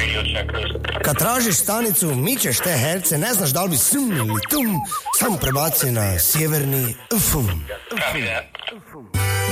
Kad tražiš stanicu, mičeš te herce, ne znaš da li bi sum ili tum, samo prebaci na sjeverni fum.